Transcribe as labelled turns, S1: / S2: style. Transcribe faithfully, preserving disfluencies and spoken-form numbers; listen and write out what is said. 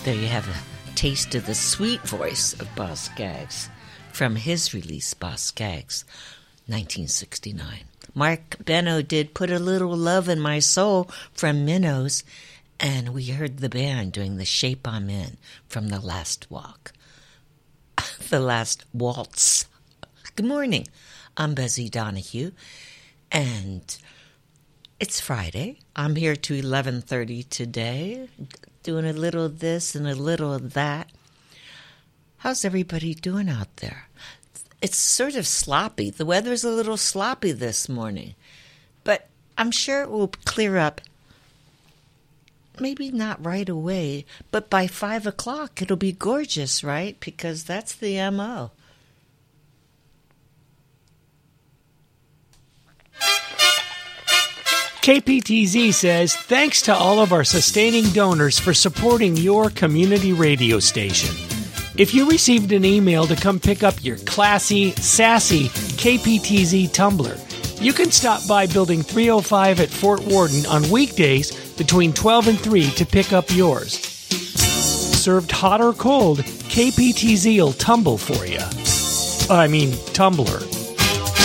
S1: There you have a taste of the sweet voice of Boz Scaggs from his release, Boz Scaggs, nineteen sixty-nine. Mark Benno did Put a Little Love in My Soul from Minnows, and we heard the band doing The Shape I'm In from The Last Walk. The Last Waltz. Good morning. I'm Bessie Donahue, and it's Friday. I'm here to eleven thirty today, doing a little of this and a little of that. How's everybody doing out there? It's sort of sloppy. The weather's a little sloppy this morning, but I'm sure it will clear up. Maybe not right away, but by five o'clock it'll be gorgeous, right? Because that's the M O.
S2: K P T Z says, thanks to all of our sustaining donors for supporting your community radio station. If you received an email to come pick up your classy, sassy K P T Z tumbler, you can stop by Building three oh five at Fort Worden on weekdays between twelve and three to pick up yours. Served hot or cold, K P T Z will tumble for you. I mean, tumbler.